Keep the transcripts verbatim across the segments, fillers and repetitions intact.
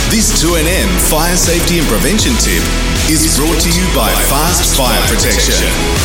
This two N M fire safety and prevention tip is brought to you by Fast Fire Protection.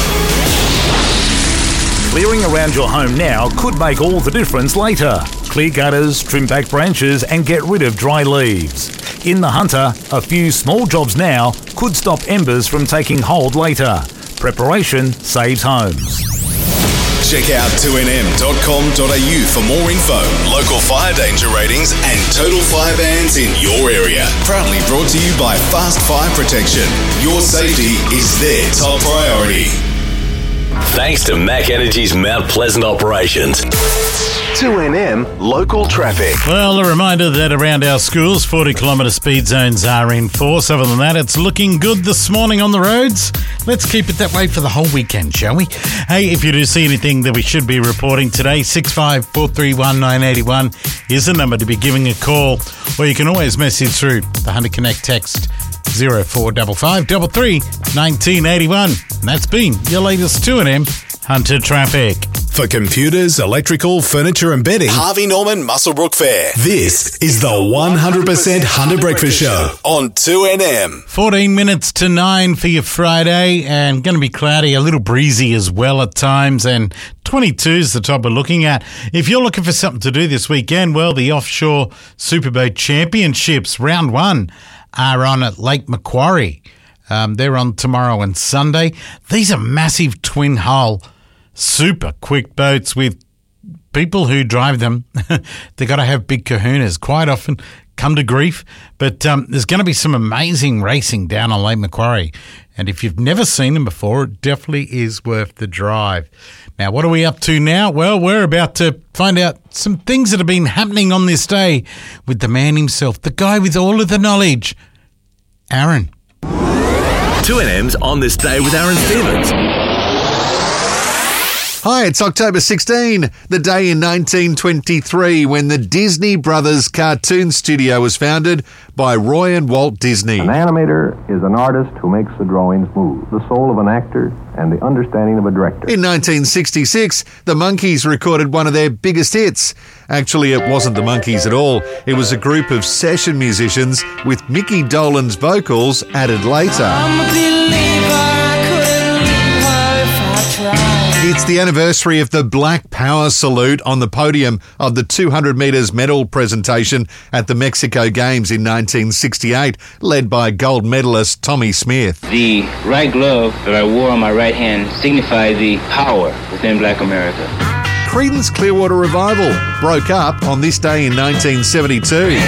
Clearing around your home now could make all the difference later. Clear gutters, trim back branches and get rid of dry leaves. In the Hunter, a few small jobs now could stop embers from taking hold later. Preparation saves homes. Check out two N M dot com dot a u for more info, local fire danger ratings and total fire bans in your area. Proudly brought to you by Fast Fire Protection. Your safety is their top priority. Thanks to Mac Energy's Mount Pleasant operations. two N M local traffic. Well, a reminder that around our schools, forty kilometre speed zones are in force. Other than that, it's looking good this morning on the roads. Let's keep it that way for the whole weekend, shall we? Hey, if you do see anything that we should be reporting today, six five four three one nine eight one is the number to be giving a call. Or you can always message through the Hunter Connect text zero four five five three three nineteen eighty-one. And that's been your latest two N M Hunter traffic. For computers, electrical, furniture and bedding, Harvey Norman Muswellbrook Fair. This is the one hundred percent Hunter Breakfast Show on two N M. fourteen minutes to nine for your Friday, and going to be cloudy, a little breezy as well at times, and twenty-two is the top we're looking at. If you're looking for something to do this weekend, well, the Offshore Superboat Championships, round one, are on at Lake Macquarie. Um, they're on tomorrow and Sunday. These are massive twin hull, super quick boats with people who drive them. They got to have big kahunas. Quite often come to grief, but um, there's going to be some amazing racing down on Lake Macquarie. And if you've never seen them before, it definitely is worth the drive. Now, what are we up to now? Well, we're about to find out some things that have been happening on this day with the man himself, the guy with all of the knowledge, Aaron. two N M's on this day with Aaron Stevens. Hi, it's October sixteenth, the day in nineteen twenty-three when the Disney Brothers cartoon studio was founded by Roy and Walt Disney. An animator is an artist who makes the drawings move, the soul of an actor and the understanding of a director. In nineteen sixty-six, the Monkees recorded one of their biggest hits. Actually, it wasn't the Monkees at all. It was a group of session musicians with Mickey Dolenz vocals added later. I'm a believer, I couldn't leave her if I tried. It's the anniversary of the Black Power salute on the podium of the two hundred metres medal presentation at the Mexico Games in nineteen sixty-eight, led by gold medalist Tommy Smith. The right glove that I wore on my right hand signified the power within Black America. Creedence Clearwater Revival broke up on this day in nineteen seventy-two.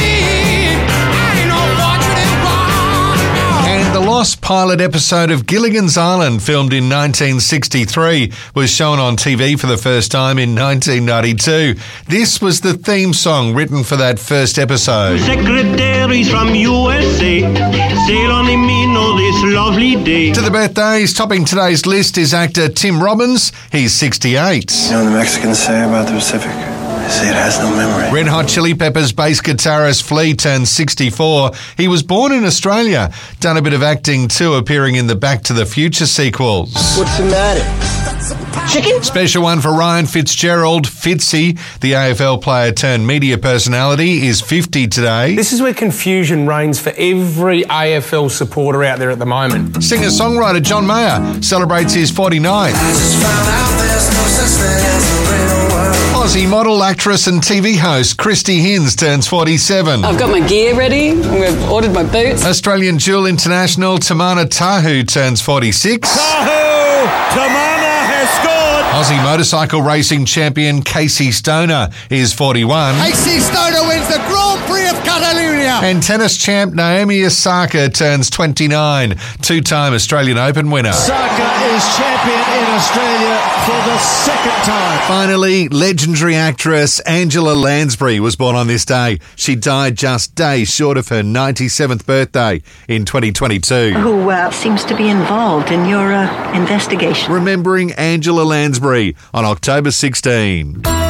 The Lost pilot episode of Gilligan's Island, filmed in nineteen sixty-three, was shown on T V for the first time in nineteen ninety-two. This was the theme song written for that first episode. Secretaries from U S A sail on the Mino this lovely day. To the birthdays, topping today's list is actor Tim Robbins. He's sixty-eight. You know what the Mexicans say about the Pacific? They say it has no memory. Red Hot Chili Peppers bass guitarist Flea turned sixty-four. He was born in Australia. Done a bit of acting too, appearing in the Back to the Future sequels. What's the matter? Chicken? Special one for Ryan Fitzgerald. Fitzy, the A F L player turned media personality, is fifty today. This is where confusion reigns for every A F L supporter out there at the moment. Singer-songwriter John Mayer celebrates his forty-ninth. I just found out there's no such thing as a real world. Aussie model, actress and T V host Christy Hins turns forty-seven. I've got my gear ready. I've ordered my boots. Australian dual international Tamana Tahu turns forty-six. Tahu! Tamana has scored! Aussie motorcycle racing champion Casey Stoner is forty-one. Casey Stoner wins the Grand Prix of Catalonia. And tennis champ Naomi Osaka turns twenty-nine. Two-time Australian Open winner. Osaka is champion in Australia for the second time. Finally, legendary actress Angela Lansbury was born on this day. She died just days short of her ninety-seventh birthday in twenty twenty-two. Who uh, seems to be involved in your uh, investigation. Remembering Angela Lansbury on October sixteenth.